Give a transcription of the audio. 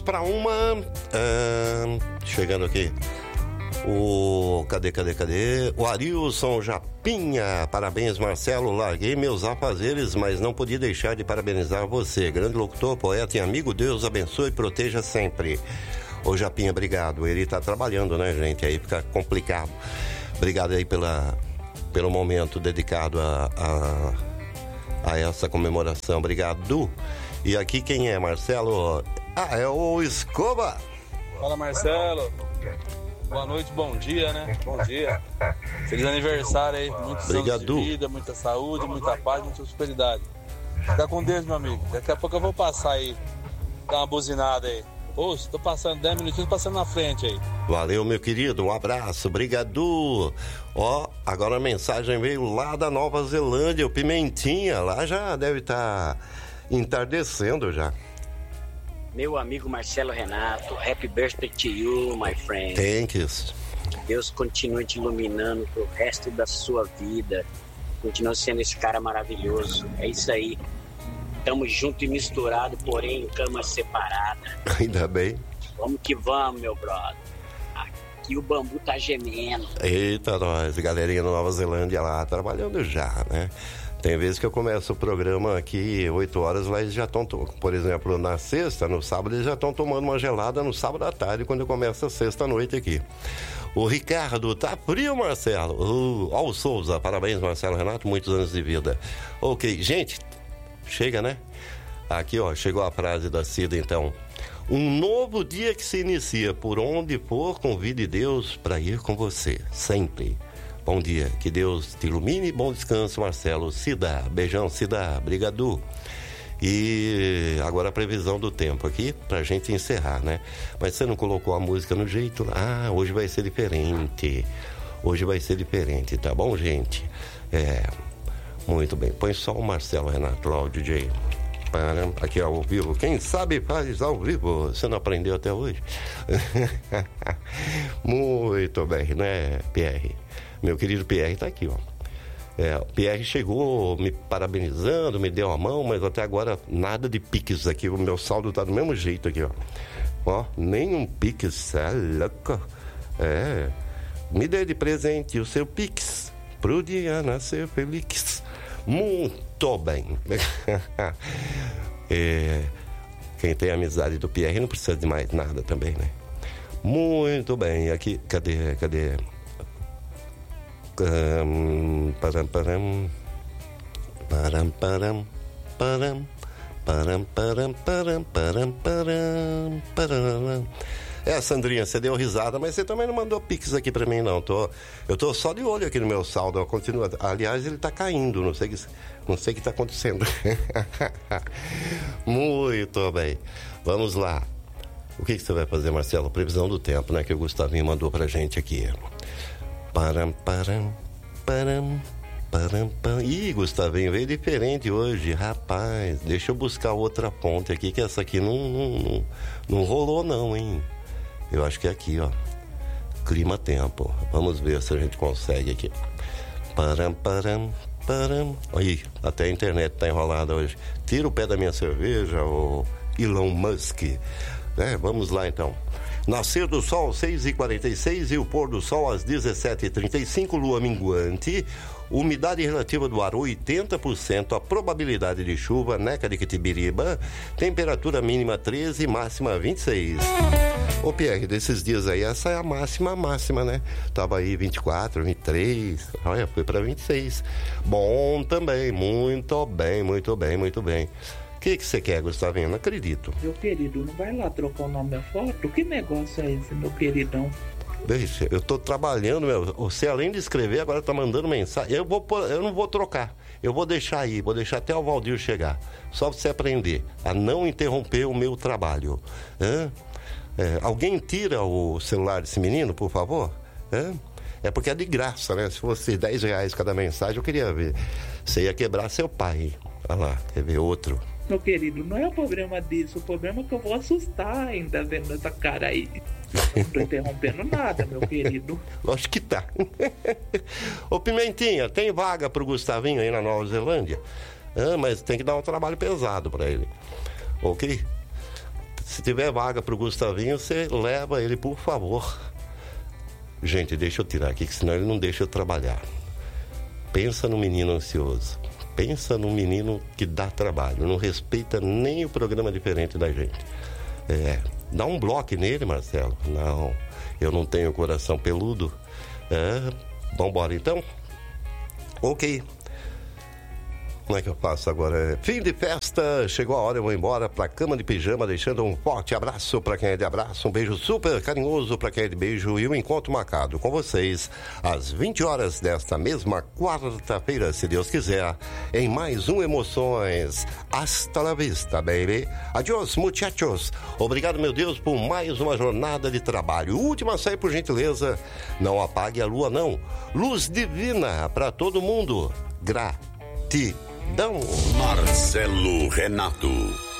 Para uma. Chegando aqui. Cadê? O Arilson Japinha. Parabéns, Marcelo. Larguei meus afazeres, mas não podia deixar de parabenizar você. Grande locutor, poeta e amigo. Deus abençoe e proteja sempre. Ô Japinha, obrigado. Ele tá trabalhando, né, gente? Aí fica complicado. Obrigado aí pelo momento dedicado a essa comemoração. Obrigado. E aqui quem é, Marcelo? É o Escoba. Fala, Marcelo. Boa noite, bom dia, né? Bom dia. Feliz aniversário aí. Muitos anos de vida, muita saúde, muita paz, muita prosperidade. Fica com Deus, meu amigo. Daqui a pouco eu vou passar aí, dar uma buzinada aí. Ô, tô passando 10 minutinhos, passando na frente aí. Valeu, meu querido. Um abraço. Obrigado. Ó, agora a mensagem veio lá da Nova Zelândia. O Pimentinha, lá já deve estar entardecendo já. Meu amigo Marcelo Renato, happy birthday to you, my friend. Thank you. Deus continue te iluminando pro resto da sua vida. Continua sendo esse cara maravilhoso. É isso aí. Tamo junto e misturado, porém em cama separada. Ainda bem. Vamos que vamos, meu brother. Aqui o bambu tá gemendo. Eita, nós, galerinha da Nova Zelândia lá, trabalhando já, né? Tem vezes que eu começo o programa aqui 8 horas, lá eles já estão, por exemplo, na sexta, no sábado, eles já estão tomando uma gelada no sábado à tarde, quando eu começo a sexta noite aqui. O Ricardo, tá frio, Marcelo? Ó, o Souza, parabéns, Marcelo Renato, muitos anos de vida. Ok, gente, chega, né? Aqui, ó, chegou a frase da Cida, então. Um novo dia que se inicia, por onde for, convide Deus para ir com você, sempre. Bom dia, que Deus te ilumine, bom descanso, Marcelo. Cida, beijão, Cida, brigadu. E agora a previsão do tempo aqui, pra gente encerrar, né? Mas você não colocou a música no jeito? Hoje vai ser diferente. Hoje vai ser diferente, tá bom, gente? Muito bem. Põe só o Marcelo Renato lá, o DJ. Aqui ao vivo. Quem sabe faz ao vivo. Você não aprendeu até hoje? Muito bem, né, Pierre? Meu querido Pierre tá aqui, ó. O Pierre chegou me parabenizando, me deu a mão, mas até agora nada de piques aqui. O meu saldo tá do mesmo jeito aqui, ó. Ó, nenhum pix, louco. Me dê de presente o seu pix pro dia nascer feliz. Muito bem. Quem tem a amizade do Pierre não precisa de mais nada também, né? Muito bem. Aqui, cadê? Sandrinha, você deu risada, mas você também não mandou pix aqui pra mim, não. Eu tô só de olho aqui no meu saldo, continua. Aliás, ele tá caindo, não sei o que tá acontecendo. Muito bem, vamos lá. O que você vai fazer, Marcelo? Previsão do tempo, né, que o Gustavinho mandou pra gente aqui. Ih, Gustavinho, veio diferente hoje, rapaz. Deixa eu buscar outra ponte aqui, que essa aqui não rolou não, hein. Eu acho que é aqui, ó. Clima-tempo. Vamos ver se a gente consegue aqui. Aí, até a internet tá enrolada hoje. Tira o pé da minha cerveja, o Elon Musk. Vamos lá, então. Nascer do sol 6h46 e o pôr do sol às 17h35, lua minguante, umidade relativa do ar 80%, a probabilidade de chuva, Neca de Quitibiriba, temperatura mínima 13, máxima 26. Ô Pierre, desses dias aí, essa é a máxima, né? Tava aí 24, 23, olha, foi pra 26. Bom também, muito bem. O que você quer, Gustavinho? Não acredito. Meu querido, não vai lá trocar o nome da foto? Que negócio é esse, meu queridão? Deixa, eu tô trabalhando, você além de escrever, agora tá mandando mensagem. Eu não vou trocar. Eu vou deixar aí, vou deixar até o Valdir chegar. Só pra você aprender a não interromper o meu trabalho. Alguém tira o celular desse menino, por favor? É porque é de graça, né? Se fosse R$10 cada mensagem, eu queria ver. Você ia quebrar seu pai. Olha lá, quer ver outro? Meu querido, não é o problema disso. O problema é que eu vou assustar ainda vendo essa cara aí. Não tô interrompendo nada, meu querido. Lógico que tá. Ô Pimentinha, tem vaga pro Gustavinho aí na Nova Zelândia? Mas tem que dar um trabalho pesado pra ele. Ok? Se tiver vaga pro Gustavinho, você leva ele, por favor. Gente, deixa eu tirar aqui, que senão ele não deixa eu trabalhar. Pensa no menino ansioso. Pensa no menino que dá trabalho. Não respeita nem o programa diferente da gente. Dá um bloco nele, Marcelo. Não, eu não tenho coração peludo. Vambora então? Ok. Como é que eu faço agora? Fim de festa, chegou a hora, eu vou embora pra cama de pijama, deixando um forte abraço pra quem é de abraço, um beijo super carinhoso pra quem é de beijo e um encontro marcado com vocês às 20 horas desta mesma quarta-feira, se Deus quiser, em mais um Emoções. Hasta la vista, baby. Adiós, muchachos. Obrigado, meu Deus, por mais uma jornada de trabalho. Última a sair, por gentileza. Não apague a lua, não. Luz divina pra todo mundo. Gratidão. Marcelo Renato.